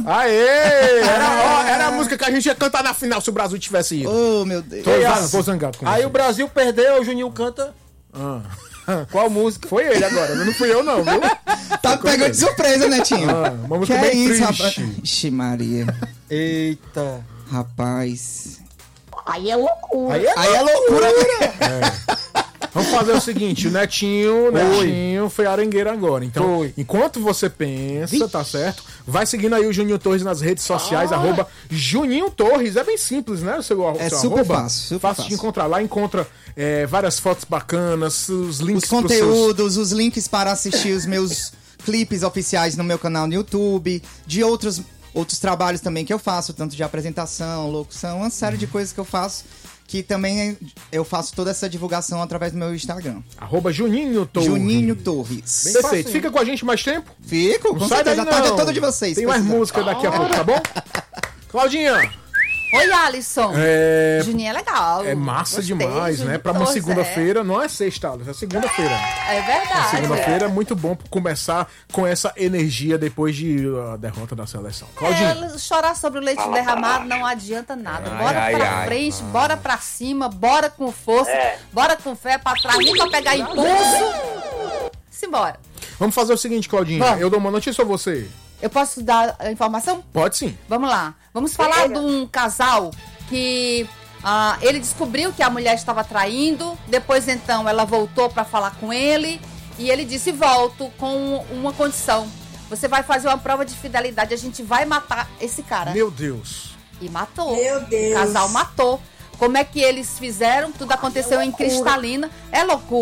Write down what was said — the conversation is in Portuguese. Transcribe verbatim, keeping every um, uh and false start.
Aê! Era, ó, era a música que a gente ia cantar na final se o Brasil tivesse ido. Oh, meu Deus. Tô, zangado, tô zangado com Aí você. o Brasil perdeu, o Juninho canta. Ah. Qual música? Foi ele agora, não fui eu não, viu? Tá pegando de surpresa, Netinho. Ah, uma música que é bem isso, triste. rapaz? Ixi, Maria. Eita. Rapaz. Aí é loucura. Aí é Aí é loucura, né? Vamos fazer o seguinte, o Netinho, o Netinho foi arengueiro agora. Então, Foi. enquanto você pensa, tá certo? Vai seguindo aí o Juninho Torres nas redes sociais, Ah. arroba Juninho Torres. É bem simples, né? O seu, É seu super arroba. fácil, super fácil de fácil. encontrar. Lá encontra é, várias fotos bacanas, os links Os pros seus... conteúdos, os links para assistir os meus clipes oficiais no meu canal no YouTube, de outros, outros trabalhos também que eu faço, tanto de apresentação, locução, uma série de coisas que eu faço, que também eu faço toda essa divulgação através do meu Instagram. Arroba Juninho Torres. Juninho Torres. Perfeito. facinho. Fica com a gente mais tempo? Fico, Não com sai certeza. daí, A tarde é não. toda de vocês. Tem mais precisando. música daqui a pouco, tá bom? Claudinha, Oi, Alisson. é, Juninho é legal. é massa Gostei, demais, né? Juninho Pra uma Torres, segunda-feira, não é sexta, Alisson, é segunda-feira. É, é verdade. Segunda-feira é muito bom começar com essa energia depois de a derrota da seleção. Claudinha. É, chorar sobre o leite derramado não adianta nada. Bora ai, pra ai. frente, bora pra cima, bora com força, É. bora com fé pra trás, nem pra pegar impulso. Simbora. Vamos fazer o seguinte, Claudinha. Vamos. Eu dou uma notícia ou você? Eu posso dar a informação? Pode sim. Vamos lá. Vamos falar de um casal que ah, ele descobriu que a mulher estava traindo. Depois, então, ela voltou para falar com ele. E ele disse, volto com uma condição. Você vai fazer uma prova de fidelidade. A gente vai matar esse cara. Meu Deus. E matou. Meu Deus. O casal matou. Como é que eles fizeram? Tudo aconteceu em Cristalina. É loucura.